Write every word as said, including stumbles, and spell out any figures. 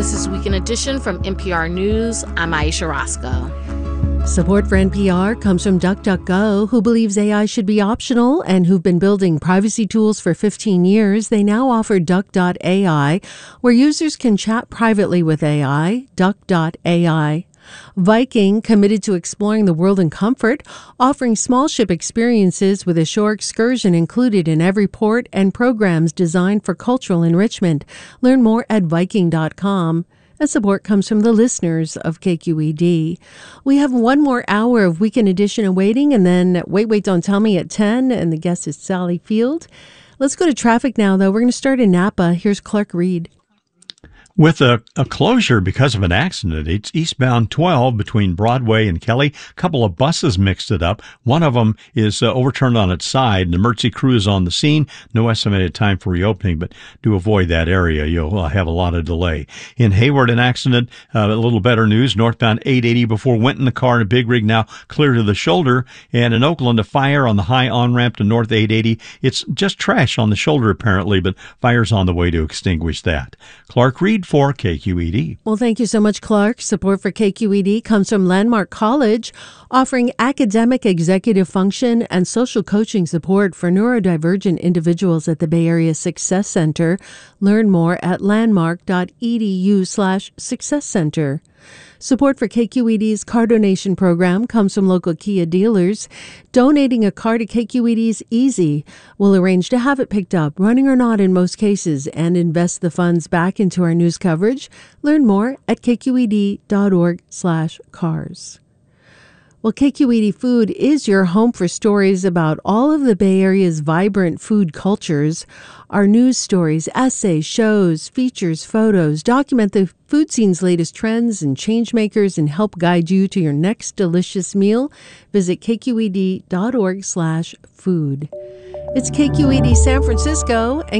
This is Weekend Edition from N P R News. I'm Aisha Roscoe. Support for N P R comes from DuckDuckGo, who believes A I should be optional and who've been building privacy tools for fifteen years. They now offer Duck dot A I, where users can chat privately with A I. Duck dot A I. Viking, committed to exploring the world in comfort, offering small ship experiences with a shore excursion included in every port and programs designed for cultural enrichment. Learn more at Viking dot com. And support comes from the listeners of K Q E D. We have one more hour of Weekend Edition awaiting, and then Wait, Wait, Don't Tell Me at ten, and the guest is Sally Field. Let's go to traffic now, though. We're going to start in Napa. Here's Clark Reed. With a, a closure because of an accident, it's eastbound twelve between Broadway and Kelly. A couple of buses mixed it up. One of them is uh, overturned on its side. An emergency crew is on the scene. No estimated time for reopening, but do avoid that area. You'll uh, have a lot of delay. In Hayward, an accident, uh, a little better news. Northbound eight eighty before Winton, the car in a big rig now clear to the shoulder. And in Oakland, a fire on the high on-ramp to North eight eighty. It's just trash on the shoulder, apparently, but fire's on the way to extinguish that. Clark Reed for K Q E D. Well, thank you so much, Clark. Support for K Q E D comes from Landmark College, offering academic, executive function, and social coaching support for neurodivergent individuals at the Bay Area Success Center. Learn more at landmark dot e d u slash success center. Support for K Q E D's car donation program comes from local Kia dealers. Donating a car to K Q E D is easy. We'll arrange to have it picked up, running or not in most cases, and invest the funds back into our news coverage. Learn more at k q e d dot org slash cars. Well, K Q E D Food is your home for stories about all of the Bay Area's vibrant food cultures. Our news stories, essays, shows, features, photos document the food scene's latest trends and change makers and help guide you to your next delicious meal. Visit k q e d dot org slash food. It's K Q E D San Francisco and